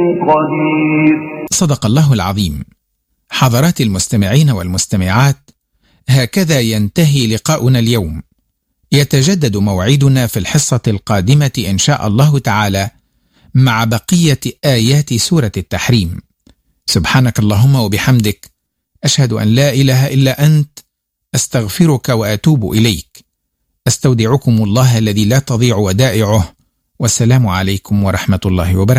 قدير. صدق الله العظيم. حضرات المستمعين والمستمعات، هكذا ينتهي لقاؤنا اليوم. يتجدد موعدنا في الحصة القادمة إن شاء الله تعالى مع بقية آيات سورة التحريم. سبحانك اللهم وبحمدك، أشهد أن لا إله إلا أنت، أستغفرك وأتوب إليك. أستودعكم الله الذي لا تضيع ودائعه، والسلام عليكم ورحمة الله وبركاته.